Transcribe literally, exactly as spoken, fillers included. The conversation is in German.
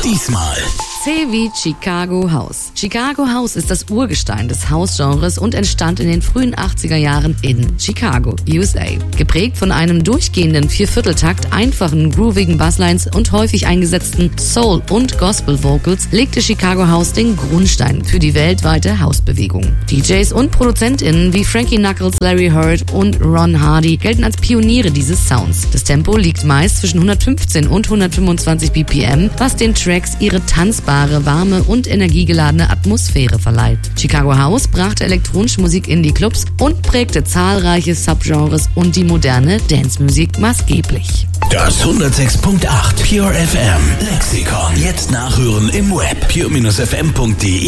Diesmal C wie Chicago House. Chicago House ist das Urgestein des House-Genres und entstand in den frühen achtziger Jahren in Chicago, U S A. Geprägt von einem durchgehenden Viervierteltakt, einfachen, groovigen Basslines und häufig eingesetzten Soul- und Gospel-Vocals legte Chicago House den Grundstein für die weltweite House-Bewegung. D Js und ProduzentInnen wie Frankie Knuckles, Larry Heard und Ron Hardy gelten als Pioniere dieses Sounds. Das Tempo liegt meist zwischen hundertfünfzehn und hundertfünfundzwanzig B P M, was den Tracks ihre tanzbare, warme und energiegeladene Atmosphäre verleiht. Chicago House brachte elektronische Musik in die Clubs und prägte zahlreiche Subgenres und die moderne Dancemusik maßgeblich. Das hundertsechs Komma acht Pure F M Lexikon. Jetzt nachhören im Web pure Bindestrich f m punkt de.